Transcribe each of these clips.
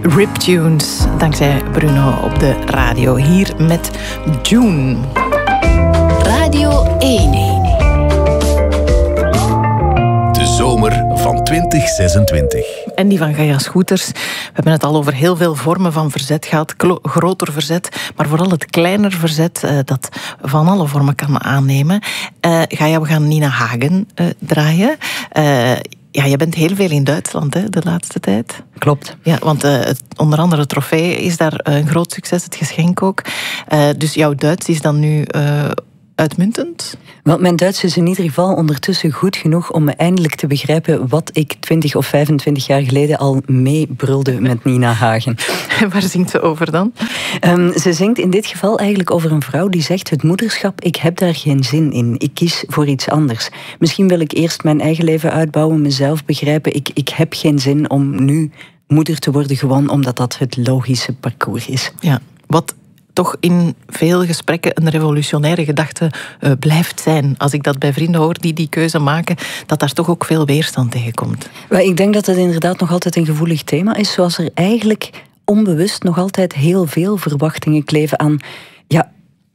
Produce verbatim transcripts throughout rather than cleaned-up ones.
Riptunes, dankzij Bruno op de radio. Hier met June. Radio één. De zomer van twintig zesentwintig. En die van Gaia Scooters. We hebben het al over heel veel vormen van verzet gehad. Klo- groter verzet, maar vooral het kleiner verzet uh, dat van alle vormen kan aannemen. Uh, Gaia, we gaan Nina Hagen uh, draaien. Uh, Ja, je bent heel veel in Duitsland, hè, de laatste tijd. Klopt. Ja, want uh, het, onder andere het trofee is daar uh, een groot succes, het geschenk ook. Uh, dus jouw Duits is dan nu uh, uitmuntend? Want mijn Duits is in ieder geval ondertussen goed genoeg om me eindelijk te begrijpen wat ik twintig of vijfentwintig jaar geleden al meebrulde met Nina Hagen. Waar zingt ze over dan? Um, ze zingt in dit geval eigenlijk over een vrouw die zegt: het moederschap, ik heb daar geen zin in. Ik kies voor iets anders. Misschien wil ik eerst mijn eigen leven uitbouwen, mezelf begrijpen. Ik, ik heb geen zin om nu moeder te worden, gewoon omdat dat het logische parcours is. Ja, wat toch in veel gesprekken een revolutionaire gedachte uh, blijft zijn. Als ik dat bij vrienden hoor die die keuze maken, dat daar toch ook veel weerstand tegen komt. Maar ik denk dat het inderdaad nog altijd een gevoelig thema is, zoals er eigenlijk onbewust nog altijd heel veel verwachtingen kleven aan, ja,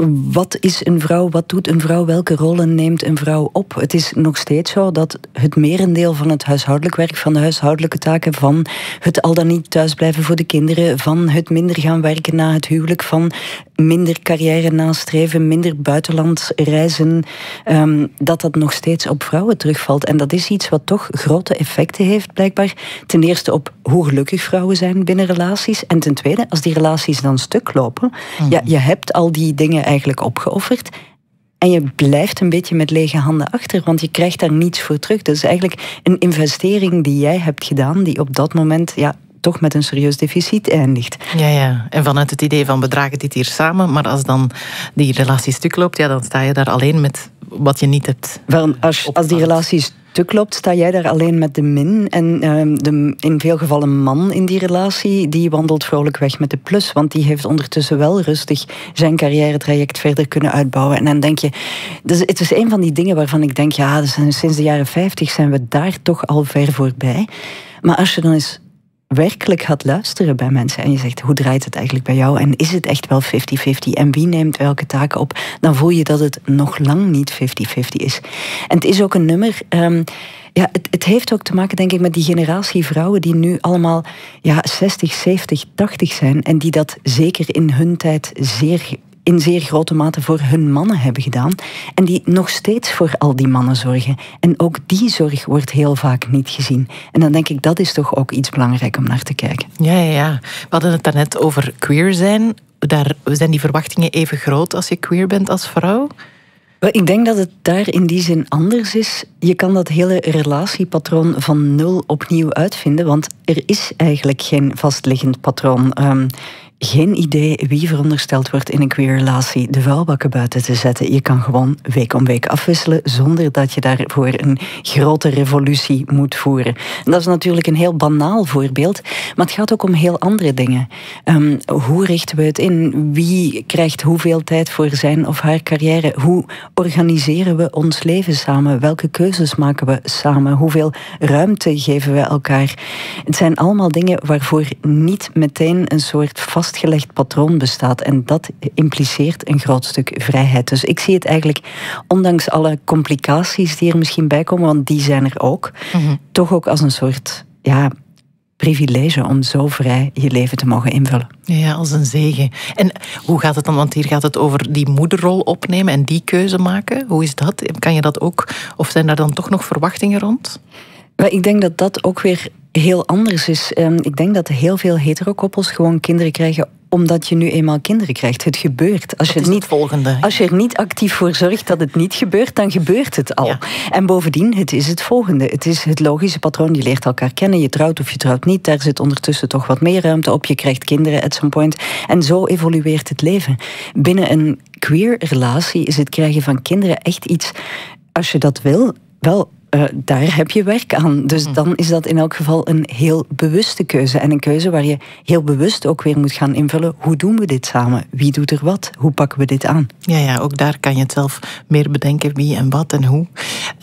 wat is een vrouw, wat doet een vrouw, welke rollen neemt een vrouw op? Het is nog steeds zo dat het merendeel van het huishoudelijk werk, van de huishoudelijke taken, van het al dan niet thuisblijven voor de kinderen, van het minder gaan werken na het huwelijk, van minder carrière nastreven, minder buitenland reizen, um, dat dat nog steeds op vrouwen terugvalt. En dat is iets wat toch grote effecten heeft, blijkbaar. Ten eerste op hoe gelukkig vrouwen zijn binnen relaties. En ten tweede, als die relaties dan stuk lopen, mm. ja, je hebt al die dingen eigenlijk opgeofferd. En je blijft een beetje met lege handen achter, want je krijgt daar niets voor terug. Dat is eigenlijk een investering die jij hebt gedaan, die op dat moment, ja, toch met een serieus deficit eindigt. Ja, ja. En vanuit het idee van we dragen dit hier samen, maar als dan die relatie stuk loopt, ja, dan sta je daar alleen met wat je niet hebt. Wel, als, als die relatie stuk loopt, sta jij daar alleen met de min. En uh, de, in veel gevallen een man in die relatie, die wandelt vrolijk weg met de plus. Want die heeft ondertussen wel rustig zijn carrière-traject verder kunnen uitbouwen. En dan denk je, dus het is een van die dingen waarvan ik denk, ja, dus sinds de jaren vijftig zijn we daar toch al ver voorbij. Maar als je dan eens werkelijk gaat luisteren bij mensen en je zegt, hoe draait het eigenlijk bij jou? En is het echt wel vijftig vijftig? En wie neemt welke taken op? Dan voel je dat het nog lang niet vijftig vijftig is. En het is ook een nummer, Um, ja, het, het heeft ook te maken, denk ik, met die generatie vrouwen die nu allemaal ja, zestig, zeventig, tachtig zijn en die dat zeker in hun tijd zeer in zeer grote mate voor hun mannen hebben gedaan. En die nog steeds voor al die mannen zorgen. En ook die zorg wordt heel vaak niet gezien. En dan denk ik, dat is toch ook iets belangrijk om naar te kijken. Ja, ja, ja. We hadden het daarnet over queer zijn. Daar zijn die verwachtingen even groot als je queer bent als vrouw? Ik denk dat het daar in die zin anders is. Je kan dat hele relatiepatroon van nul opnieuw uitvinden, want er is eigenlijk geen vastliggend patroon. Um, Geen idee wie verondersteld wordt in een queer relatie de vuilbakken buiten te zetten. Je kan gewoon week om week afwisselen zonder dat je daarvoor een grote revolutie moet voeren. En dat is natuurlijk een heel banaal voorbeeld, maar het gaat ook om heel andere dingen. Um, hoe richten we het in? Wie krijgt hoeveel tijd voor zijn of haar carrière? Hoe organiseren we ons leven samen? Welke keuzes maken we samen? Hoeveel ruimte geven we elkaar? Het zijn allemaal dingen waarvoor niet meteen een soort vast vastgelegd patroon bestaat. En dat impliceert een groot stuk vrijheid. Dus ik zie het eigenlijk, ondanks alle complicaties die er misschien bij komen, want die zijn er ook, mm-hmm. toch ook als een soort ja, privilege om zo vrij je leven te mogen invullen. Ja, als een zegen. En hoe gaat het dan? Want hier gaat het over die moederrol opnemen en die keuze maken. Hoe is dat? Kan je dat ook? Of zijn daar dan toch nog verwachtingen rond? Maar ik denk dat dat ook weer heel anders is. Ik denk dat heel veel heterokoppels gewoon kinderen krijgen omdat je nu eenmaal kinderen krijgt. Het gebeurt. Als je, het niet, het volgende, als je er niet actief voor zorgt dat het niet gebeurt, dan gebeurt het al. Ja. En bovendien, het is het volgende. Het is het logische patroon. Je leert elkaar kennen. Je trouwt of je trouwt niet. Daar zit ondertussen toch wat meer ruimte op. Je krijgt kinderen at some point. En zo evolueert het leven. Binnen een queer relatie is het krijgen van kinderen echt iets, als je dat wil, wel, Uh, daar heb je werk aan. Dus dan is dat in elk geval een heel bewuste keuze. En een keuze waar je heel bewust ook weer moet gaan invullen. Hoe doen we dit samen? Wie doet er wat? Hoe pakken we dit aan? Ja, ja, ook daar kan je het zelf meer bedenken. Wie en wat en hoe. Um,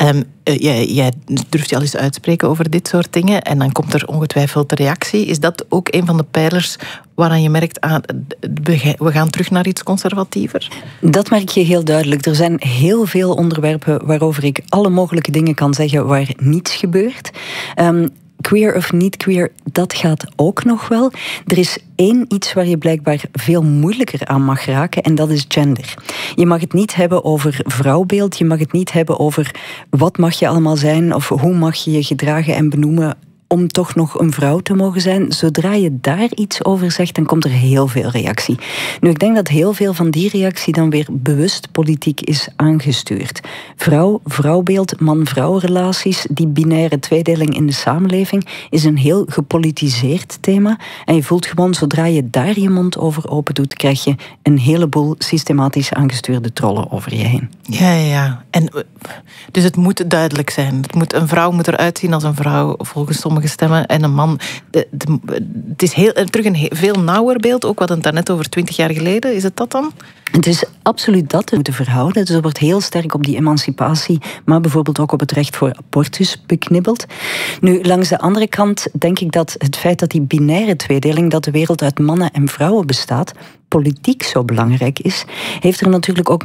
uh, jij, jij durft je al eens uitspreken over dit soort dingen en dan komt er ongetwijfeld de reactie. Is dat ook een van de pijlers waaraan je merkt, ah, we gaan terug naar iets conservatiever? Dat merk je heel duidelijk. Er zijn heel veel onderwerpen waarover ik alle mogelijke dingen kan zeggen waar niets gebeurt. Um, Queer of niet queer, dat gaat ook nog wel. Er is één iets waar je blijkbaar veel moeilijker aan mag raken en dat is gender. Je mag het niet hebben over vrouwbeeld, je mag het niet hebben over wat mag je allemaal zijn of hoe mag je je gedragen en benoemen om toch nog een vrouw te mogen zijn. Zodra je daar iets over zegt, dan komt er heel veel reactie. Nu, ik denk dat heel veel van die reactie dan weer bewust politiek is aangestuurd. Vrouw, vrouwbeeld, man-vrouw relaties, die binaire tweedeling in de samenleving is een heel gepolitiseerd thema. En je voelt gewoon, zodra je daar je mond over open doet, krijg je een heleboel systematisch aangestuurde trollen over je heen. Ja, ja. En, dus het moet duidelijk zijn. Het moet, een vrouw moet eruit zien als een vrouw, volgens sommige stemmen, en een man. De, de, het is heel, terug een heel, veel nauwer beeld, ook wat het daarnet over twintig jaar geleden. Is het dat dan? Het is absoluut dat te moeten verhouden. Dus er wordt heel sterk op die emancipatie, maar bijvoorbeeld ook op het recht voor abortus beknibbeld. Nu, langs de andere kant denk ik dat het feit dat die binaire tweedeling, dat de wereld uit mannen en vrouwen bestaat, politiek zo belangrijk is, heeft er natuurlijk ook